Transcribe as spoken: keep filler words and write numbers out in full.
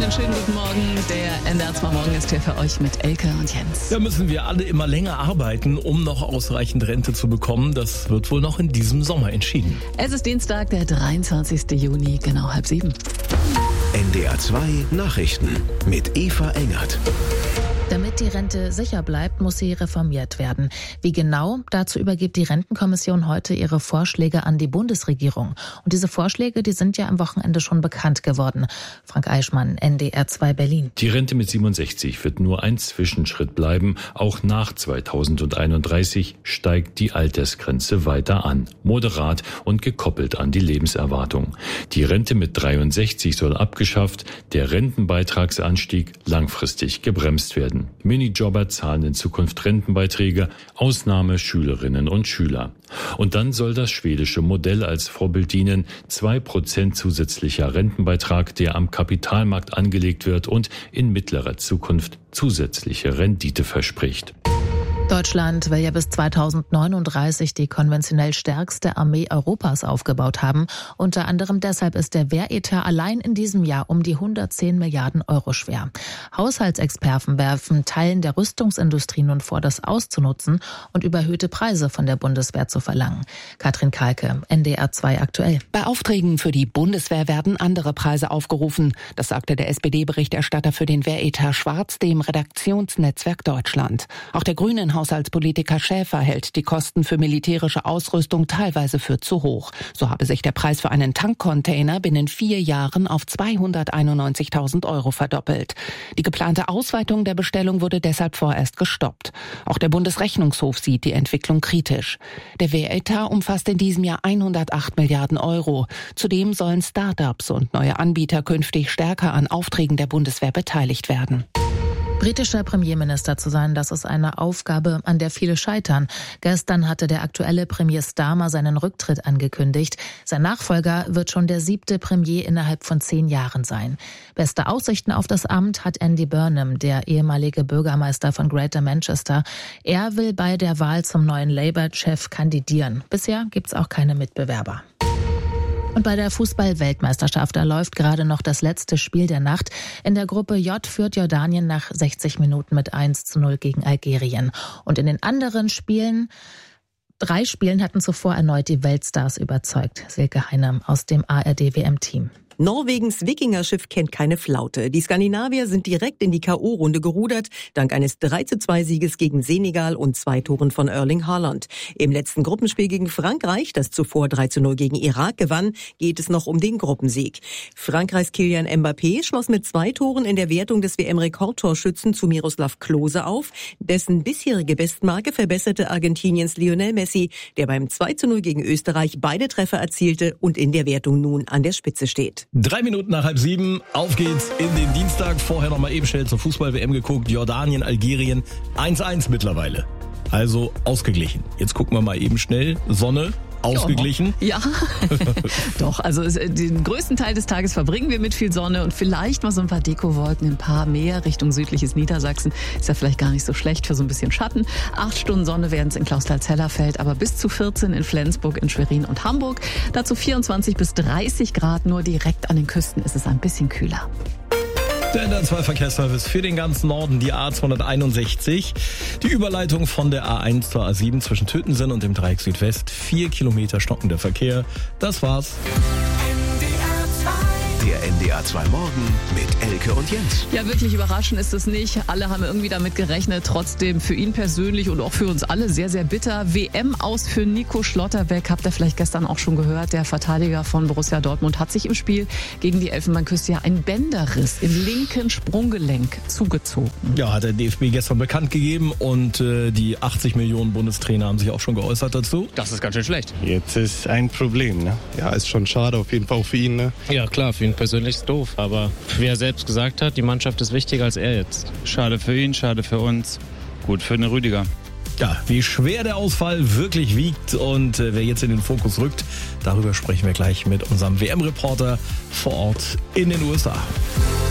Ihnen einen schönen guten Morgen. Der N D R zwei Morgen ist hier für euch mit Elke und Jens. Da müssen wir alle immer länger arbeiten, um noch ausreichend Rente zu bekommen. Das wird wohl noch in diesem Sommer entschieden. Es ist Dienstag, der dreiundzwanzigsten Juni, genau halb sieben. N D R zwei Nachrichten mit Eva Engert. Damit die Rente sicher bleibt, muss sie reformiert werden. Wie genau? Dazu übergibt die Rentenkommission heute ihre Vorschläge an die Bundesregierung. Und diese Vorschläge, die sind ja am Wochenende schon bekannt geworden. Frank Eichmann, N D R zwei Berlin. Die Rente mit siebenundsechzig wird nur ein Zwischenschritt bleiben. Auch nach zweitausendeinunddreißig steigt die Altersgrenze weiter an. Moderat und gekoppelt an die Lebenserwartung. Die Rente mit dreiundsechzig soll abgeschafft, der Rentenbeitragsanstieg langfristig gebremst werden. Minijobber zahlen in Zukunft Rentenbeiträge, Ausnahme Schülerinnen und Schüler. Und dann soll das schwedische Modell als Vorbild dienen, zwei Prozent zusätzlicher Rentenbeitrag, der am Kapitalmarkt angelegt wird und in mittlerer Zukunft zusätzliche Rendite verspricht. Deutschland will ja bis zweitausendneununddreißig die konventionell stärkste Armee Europas aufgebaut haben. Unter anderem deshalb ist der Wehretat allein in diesem Jahr um die hundertzehn Milliarden Euro schwer. Haushaltsexperten werfen Teilen der Rüstungsindustrie nun vor, das auszunutzen und überhöhte Preise von der Bundeswehr zu verlangen. Katrin Kalke, N D R zwei aktuell. Bei Aufträgen für die Bundeswehr werden andere Preise aufgerufen. Das sagte der S P D-Berichterstatter für den Wehretat Schwarz dem Redaktionsnetzwerk Deutschland. Auch der Grünen Haushaltspolitiker Schäfer hält die Kosten für militärische Ausrüstung teilweise für zu hoch. So habe sich der Preis für einen Tankcontainer binnen vier Jahren auf zweihunderteinundneunzigtausend Euro verdoppelt. Die geplante Ausweitung der Bestellung wurde deshalb vorerst gestoppt. Auch der Bundesrechnungshof sieht die Entwicklung kritisch. Der Wehretat umfasst in diesem Jahr hundertacht Milliarden Euro. Zudem sollen Start-ups und neue Anbieter künftig stärker an Aufträgen der Bundeswehr beteiligt werden. Britischer Premierminister zu sein, das ist eine Aufgabe, an der viele scheitern. Gestern hatte der aktuelle Premier Starmer seinen Rücktritt angekündigt. Sein Nachfolger wird schon der siebte Premier innerhalb von zehn Jahren sein. Beste Aussichten auf das Amt hat Andy Burnham, der ehemalige Bürgermeister von Greater Manchester. Er will bei der Wahl zum neuen Labour-Chef kandidieren. Bisher gibt's auch keine Mitbewerber. Und bei der Fußball-Weltmeisterschaft, da läuft gerade noch das letzte Spiel der Nacht. In der Gruppe J führt Jordanien nach sechzig Minuten mit eins zu null gegen Algerien. Und in den anderen Spielen, drei Spielen hatten zuvor erneut die Weltstars überzeugt. Silke Heine aus dem A R D W M-Team. Norwegens Wikingerschiff kennt keine Flaute. Die Skandinavier sind direkt in die K O-Runde gerudert, dank eines drei zu zwei Sieges gegen Senegal und zwei Toren von Erling Haaland. Im letzten Gruppenspiel gegen Frankreich, das zuvor drei zu null gegen Irak gewann, geht es noch um den Gruppensieg. Frankreichs Kylian Mbappé schloss mit zwei Toren in der Wertung des W M-Rekordtorschützen zu Miroslav Klose auf. Dessen bisherige Bestmarke verbesserte Argentiniens Lionel Messi, der beim zwei zu null gegen Österreich beide Treffer erzielte und in der Wertung nun an der Spitze steht. Drei Minuten nach halb sieben, auf geht's in den Dienstag. Vorher noch mal eben schnell zur Fußball-W M geguckt. Jordanien, Algerien, eins eins mittlerweile. Also ausgeglichen. Jetzt gucken wir mal eben schnell. Sonne. Ausgeglichen? Ja, doch. Also den größten Teil des Tages verbringen wir mit viel Sonne und vielleicht mal so ein paar Dekowolken, ein paar mehr Richtung südliches Niedersachsen. Ist ja vielleicht gar nicht so schlecht für so ein bisschen Schatten. Acht Stunden Sonne werden es in Clausthal-Zellerfeld, aber bis zu vierzehn in Flensburg, in Schwerin und Hamburg. Dazu vierundzwanzig bis dreißig Grad, nur direkt an den Küsten ist es ein bisschen kühler. Der N D R zwei Verkehrsservice für den ganzen Norden, die A zweihunderteinundsechzig. Die Überleitung von der A eins zur A sieben zwischen Tötensen und dem Dreieck Südwest. Vier Kilometer stockender Verkehr. Das war's. Der N D R zwei Morgen mit Elke und Jens. Ja, wirklich überraschend ist es nicht. Alle haben irgendwie damit gerechnet. Trotzdem für ihn persönlich und auch für uns alle sehr, sehr bitter. W M aus für Nico Schlotterbeck. Habt ihr vielleicht gestern auch schon gehört. Der Verteidiger von Borussia Dortmund hat sich im Spiel gegen die Elfenbeinküste ja einen Bänderriss im linken Sprunggelenk zugezogen. Ja, hat der D F B gestern bekannt gegeben und äh, die achtzig Millionen Bundestrainer haben sich auch schon geäußert dazu. Das ist ganz schön schlecht. Jetzt ist ein Problem, ne? Ja, ist schon schade auf jeden Fall auch für ihn, ne? Ja, klar, für ihn persönlich ist doof. Aber wie er selbst gesagt hat, die Mannschaft ist wichtiger als er jetzt. Schade für ihn, schade für uns. Gut für den Rüdiger. Ja, wie schwer der Ausfall wirklich wiegt und äh, wer jetzt in den Fokus rückt, darüber sprechen wir gleich mit unserem W M-Reporter vor Ort in den U S A.